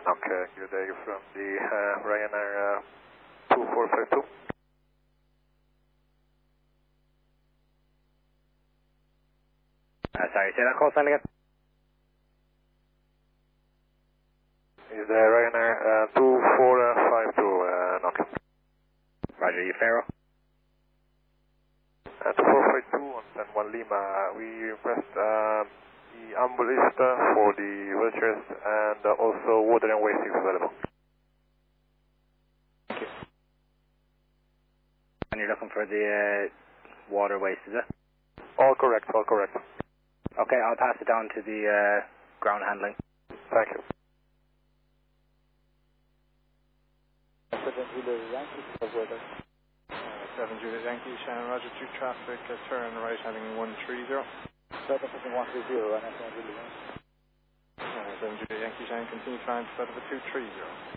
Okay, good day from the Ryanair 2452. Sorry, say that call sign again? Is the Ryanair 2452 knocking? Roger, you Faro? 2452 on San Juan Lima. We request the ambulance for the wheelchairs and also water and waste if available. Thank you. And you're looking for the water waste, is it? All correct, all correct. Okay, I'll pass it down to the ground handling. Thank you. 7 Juliet Yankee, Shannon Roger, 2 traffic, turn right heading 130. 7 Juliet Yankee. 7 Juliet Yankee, Shannon, continue climb, set up a 230.